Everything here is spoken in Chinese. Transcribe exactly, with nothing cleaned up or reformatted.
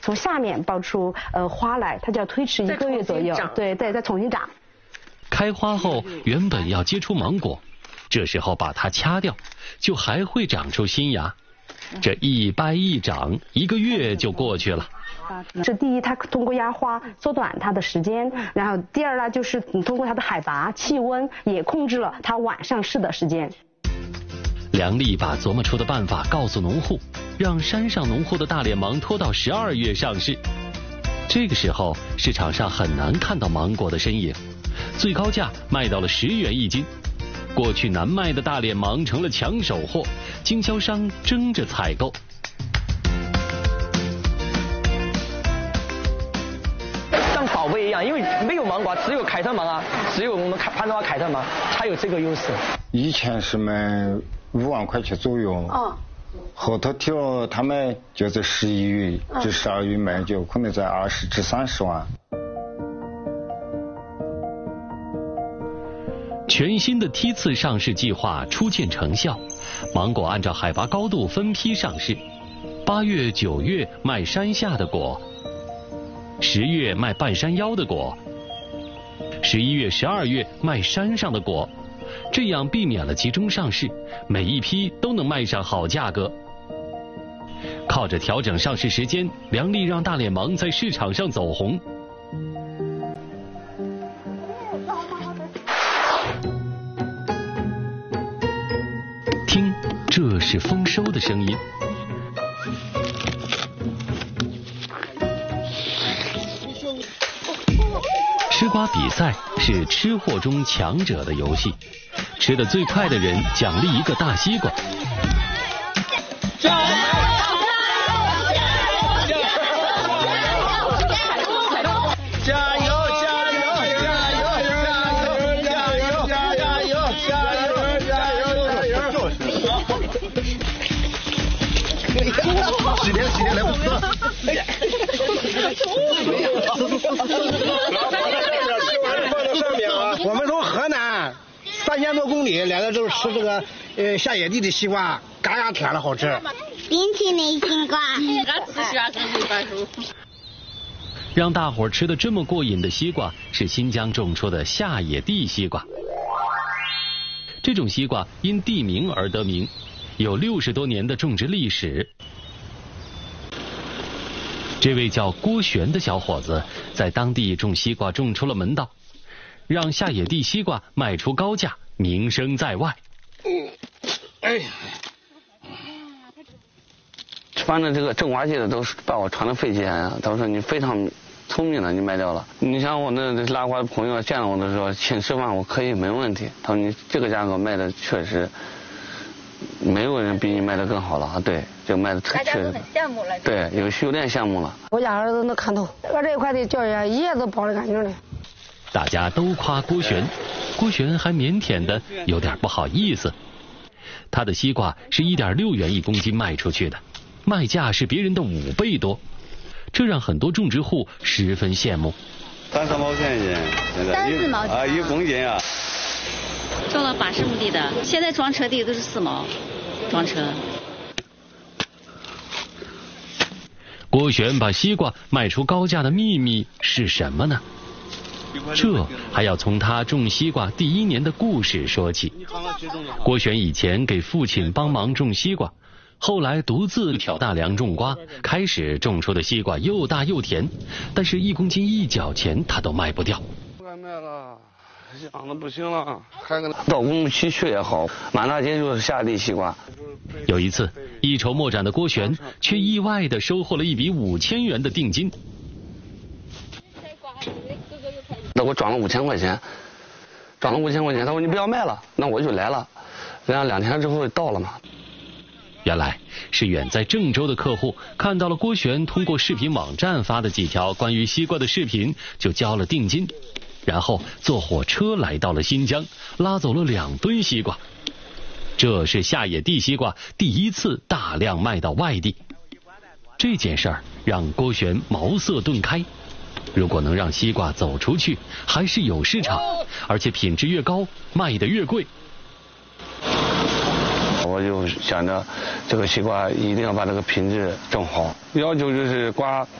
从下面爆出呃花来，它就要推迟一个月左右，对对，再重新长。 开花后原本要结出芒果，这时候把它掐掉，就还会长出新芽。这一掰一长，一个月就过去了。 这第一，它通过压花缩短它的时间，然后第二呢，就是你通过它的海拔、气温也控制了它晚上市的时间。 梁丽把琢磨出的办法告诉农户，让山上农户的大脸芒拖到十二月上市。这个时候市场上很难看到芒果的身影，最高价卖到了十元一斤。过去难卖的大脸芒成了抢手货，经销商争着采购。 像宝贝一样，因为没有芒果，只有凯特芒啊，只有我们潘多拉凯特芒才有这个优势。 以前是卖五万块钱左右，哦，后头提了他们就在十一月至十二月卖，就可能在二十至三十万。 全新的梯次上市计划初见成效，芒果按照海拔高度分批上市。八月、九月卖山下的果，十月卖半山腰的果，十一月、十二月卖山上的果，这样避免了集中上市，每一批都能卖上好价格。靠着调整上市时间，梁丽让大脸芒在市场上走红。听，这是丰收的声音。吃瓜比赛是吃货中强者的游戏，吃得最快的人奖励一个大西瓜。 几年几年来不及了。 我们从河南三千多公里来到这儿吃这个呃下野地的西瓜，嘎嘎甜了，好吃。 冰淇淋西瓜， 让大伙儿吃的这么过瘾的西瓜是新疆种出的下野地西瓜。这种西瓜因地名而得名，有六十多年的种植历史。这位叫郭璇的小伙子在当地种西瓜种出了门道，让下野地西瓜卖出高价，名声在外。 哎呀，反正这个种瓜机的都是把我传的肺结啊，他说你非常聪明的，你卖掉了。你像我那拉瓜的朋友见了我的时候，请吃饭我可以没问题。他说你这个价格卖的确实。没有人比你卖的更好了啊！对，就卖的特确实。很羡慕了。对，有有点羡慕了。 我家儿子能看透，我这一块的教育一夜都包的干净了。 大家都夸郭璇，郭璇还腼腆的有点不好意思。他的西瓜是一点六元一公斤卖出去的，卖价是别人的五倍多，这让很多种植户十分羡慕。 三四毛钱一斤，现在三四毛钱啊，一公斤啊。 种了八十亩地的，现在装车地都是四毛，装车。 郭璇把西瓜卖出高价的秘密是什么呢？这还要从他种西瓜第一年的故事说起。郭璇以前给父亲帮忙种西瓜，后来独自挑大梁种瓜，开始种出的西瓜又大又甜，但是一公斤一角钱他都卖不掉。 不敢卖了。养的不行了，还跟到乌鲁木齐去也好，满大街就是下地西瓜。 有一次，一筹莫展的郭璇却意外的收获了一笔五千元的定金。 那我转了五千块钱，转了五千块钱，他说你不要卖了，那我就来了。然后两天之后到了嘛。 原来是远在郑州的客户看到了郭璇通过视频网站发的几条关于西瓜的视频，就交了定金。然后坐火车来到了新疆，拉走了两吨西瓜。这是下野地西瓜第一次大量卖到外地。这件事儿让郭璇茅塞顿开。如果能让西瓜走出去，还是有市场，而且品质越高，卖得越贵。 我就想着这个西瓜一定要把这个品质整好，要求就是瓜